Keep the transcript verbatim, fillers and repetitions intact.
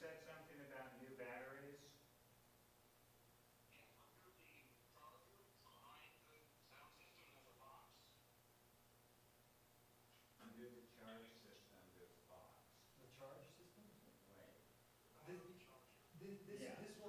said something about new batteries? Yeah, under the charger, behind the sound system, there's a box. Under the charge system, there's a box. The charge system? Right. Behind This, the charger. this, this, Yeah. this